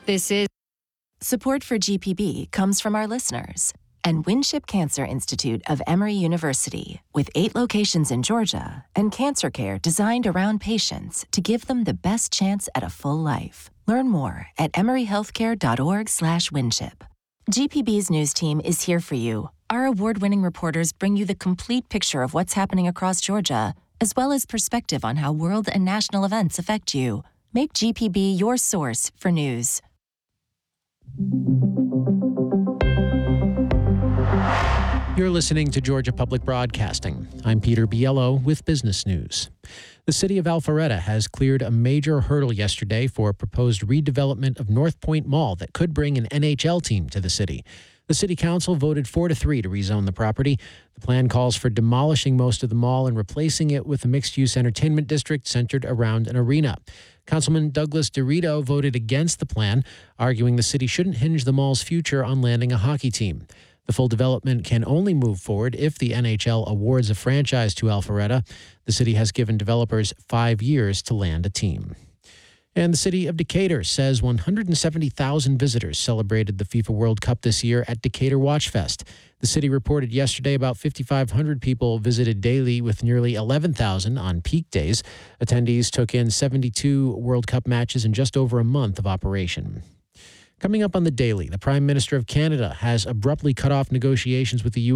This is Support for GPB comes from our listeners and Winship Cancer Institute of Emory University, with 8 locations in Georgia and cancer care designed around patients to give them the best chance at a full life. Learn more at emoryhealthcare.org/winship. GPB's news team is here for you. Our award-winning reporters bring you the complete picture of what's happening across Georgia, as well as perspective on how world and national events affect you. Make GPB your source for news. You're listening to Georgia Public Broadcasting. I'm Peter Biello with business news. The city of Alpharetta has cleared a major hurdle yesterday for a proposed redevelopment of North Point Mall that could bring an NHL team to the city. The city council voted 4-3 to rezone the property. The plan calls for demolishing most of the mall and replacing it with a mixed-use entertainment district centered around an arena. Councilman Douglas DeRito voted against the plan, arguing the city shouldn't hinge the mall's future on landing a hockey team. The full development can only move forward if the NHL awards a franchise to Alpharetta. The city has given developers 5 years to land a team. And the city of Decatur says 170,000 visitors celebrated the FIFA World Cup this year at Decatur Watch Fest. The city reported yesterday about 5,500 people visited daily, with nearly 11,000 on peak days. Attendees took in 72 World Cup matches in just over a month of operation. Coming up on the Daily, the Prime Minister of Canada has abruptly cut off negotiations with the